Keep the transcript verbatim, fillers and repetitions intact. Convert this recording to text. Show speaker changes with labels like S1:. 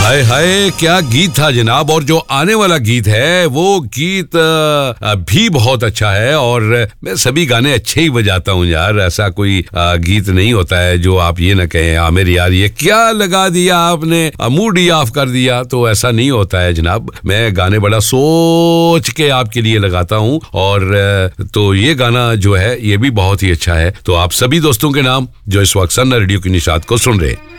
S1: हाय हाय, क्या गीत था जनाब। और जो आने वाला गीत है वो गीत भी बहुत अच्छा है। और मैं सभी गाने अच्छे ही बजाता हूँ यार, ऐसा कोई गीत नहीं होता है जो आप ये ना कहें आमिर यार ये क्या लगा दिया आपने, मूड ही ऑफ कर दिया। तो ऐसा नहीं होता है जनाब, मैं गाने बड़ा सोच के आपके लिए लगाता हूँ। और तो ये गाना जो है ये भी बहुत ही अच्छा है। तो आप सभी दोस्तों के नाम जो इस वक्त सन्ना रेडियो की निशात को सुन रहे हैं।